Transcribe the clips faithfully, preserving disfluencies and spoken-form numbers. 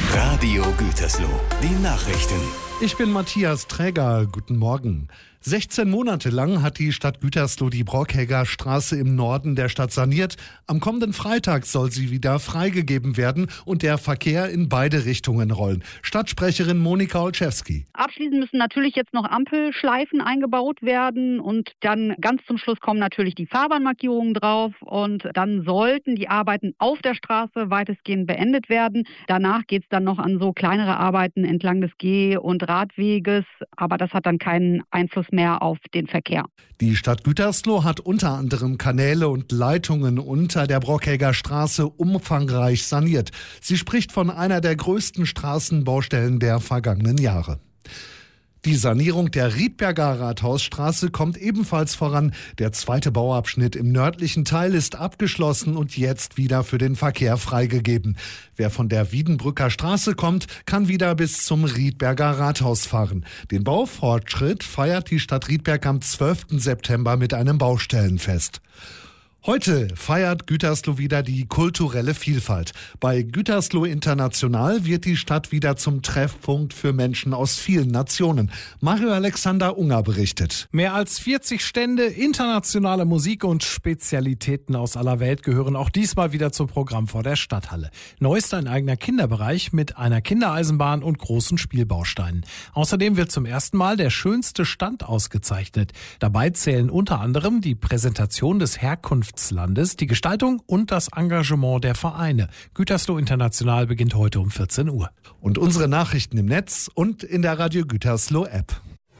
Radio Gütersloh, die Nachrichten. Ich bin Matthias Träger, guten Morgen. sechzehn Monate lang hat die Stadt Gütersloh die Brockhegger Straße im Norden der Stadt saniert. Am kommenden Freitag soll sie wieder freigegeben werden und der Verkehr in beide Richtungen rollen. Stadtsprecherin Monika Olszewski. Abschließend müssen natürlich jetzt noch Ampelschleifen eingebaut werden und dann ganz zum Schluss kommen natürlich die Fahrbahnmarkierungen drauf und dann sollten die Arbeiten auf der Straße weitestgehend beendet werden. Danach geht es dann noch an so kleinere Arbeiten entlang des Geh- und Radweges, aber das hat dann keinen Einfluss mehr auf den Verkehr. Die Stadt Gütersloh hat unter anderem Kanäle und Leitungen unter der Brockhegger Straße umfangreich saniert. Sie spricht von einer der größten Straßenbaustellen der vergangenen Jahre. Die Sanierung der Riedberger Rathausstraße kommt ebenfalls voran. Der zweite Bauabschnitt im nördlichen Teil ist abgeschlossen und jetzt wieder für den Verkehr freigegeben. Wer von der Wiedenbrücker Straße kommt, kann wieder bis zum Riedberger Rathaus fahren. Den Baufortschritt feiert die Stadt Riedberg am zwölften September mit einem Baustellenfest. Heute feiert Gütersloh wieder die kulturelle Vielfalt. Bei Gütersloh International wird die Stadt wieder zum Treffpunkt für Menschen aus vielen Nationen. Mario Alexander Unger berichtet. Mehr als vierzig Stände, internationale Musik und Spezialitäten aus aller Welt gehören auch diesmal wieder zum Programm vor der Stadthalle. Neu ist ein eigener Kinderbereich mit einer Kindereisenbahn und großen Spielbausteinen. Außerdem wird zum ersten Mal der schönste Stand ausgezeichnet. Dabei zählen unter anderem die Präsentation des Herkunfts Landes, die Gestaltung und das Engagement der Vereine. Gütersloh International beginnt heute um vierzehn Uhr. Und unsere Nachrichten im Netz und in der Radio Gütersloh App.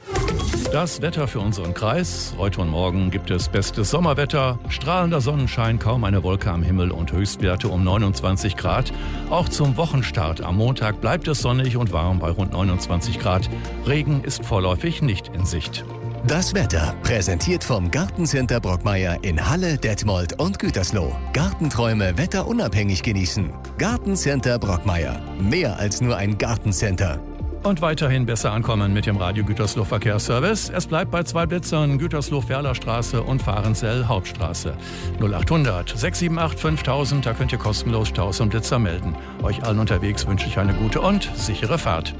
Das Wetter für unseren Kreis. Heute und morgen gibt es bestes Sommerwetter, strahlender Sonnenschein, kaum eine Wolke am Himmel und Höchstwerte um neunundzwanzig Grad. Auch zum Wochenstart am Montag bleibt es sonnig und warm bei rund neunundzwanzig Grad. Regen ist vorläufig nicht in Sicht. Das Wetter, präsentiert vom Gartencenter Brockmeier in Halle, Detmold und Gütersloh. Gartenträume wetterunabhängig genießen. Gartencenter Brockmeier. Mehr als nur ein Gartencenter. Und weiterhin besser ankommen mit dem Radio Gütersloh Verkehrsservice. Es bleibt bei zwei Blitzern, Gütersloh-Ferlerstraße und Fahrenzell Hauptstraße. null achthundert sechs sieben acht fünftausend, da könnt ihr kostenlos Staus und Blitzer melden. Euch allen unterwegs wünsche ich eine gute und sichere Fahrt.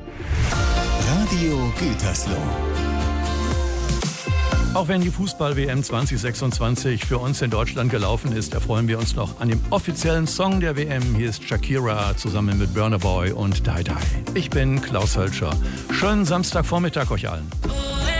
Radio Gütersloh. Auch wenn die Fußball-W M zwanzig sechsundzwanzig für uns in Deutschland gelaufen ist, erfreuen wir uns noch an dem offiziellen Song der W M. Hier ist Shakira zusammen mit Burna Boy und Die Die. Ich bin Klaus Hölscher. Schönen Samstagvormittag euch allen.